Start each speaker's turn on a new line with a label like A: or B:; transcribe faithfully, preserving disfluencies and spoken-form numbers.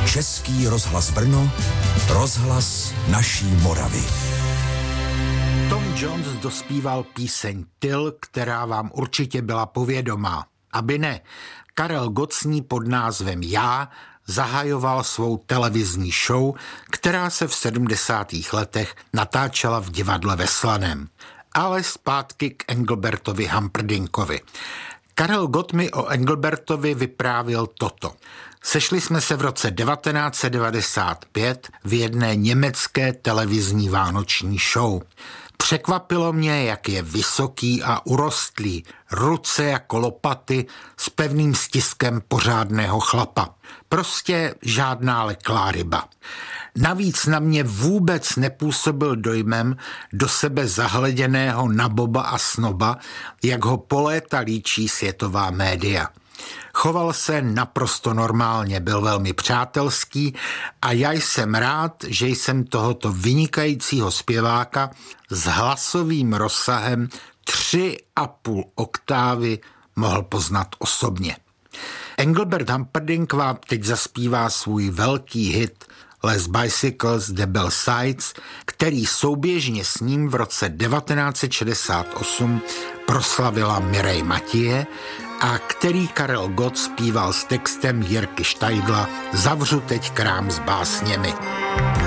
A: Český rozhlas Brno, rozhlas naší Moravy.
B: Tom Jones dospíval píseň Tyl, která vám určitě byla povědomá. Aby ne, Karel Gott s ní pod názvem Já zahajoval svou televizní show, která se v sedmdesátých letech natáčela v divadle ve Slaném. Ale zpátky k Engelbertovi Humperdinkovi. Karel Gott mi o Engelbertovi vyprávěl toto. Sešli jsme se v roce devatenáct set devadesát pět v jedné německé televizní vánoční show. Překvapilo mě, jak je vysoký a urostlý, ruce jako lopaty s pevným stiskem pořádného chlapa. Prostě žádná leklá ryba. Navíc na mě vůbec nepůsobil dojmem do sebe zahleděného naboba a snoba, jak ho po léta líčí světová média. Choval se naprosto normálně, byl velmi přátelský a já jsem rád, že jsem tohoto vynikajícího zpěváka s hlasovým rozsahem tři a půl oktávy mohl poznat osobně. Engelbert Humperdinck vám teď zaspívá svůj velký hit Les Bicycles de Belsides, který souběžně s ním v roce devatenáct set šedesát osm proslavila Mireille Mathieu a který Karel Gott zpíval s textem Jirky Štajdla Zavřu teď krám s básněmi.